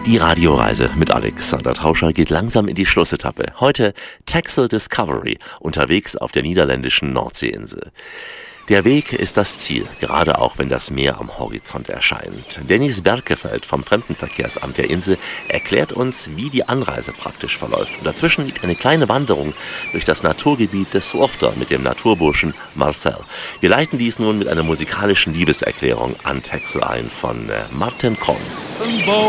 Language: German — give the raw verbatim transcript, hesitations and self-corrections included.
Die Radioreise mit Alexander Tauscher geht langsam in die Schlussetappe. Heute Texel Discovery, unterwegs auf der niederländischen Nordseeinsel. Der Weg ist das Ziel, gerade auch wenn das Meer am Horizont erscheint. Dennis Berkefeld vom Fremdenverkehrsamt der Insel erklärt uns, wie die Anreise praktisch verläuft. Und dazwischen liegt eine kleine Wanderung durch das Naturgebiet des Slofter mit dem Naturburschen Marcel. Wir leiten dies nun mit einer musikalischen Liebeserklärung an Texel ein von Martin Kron.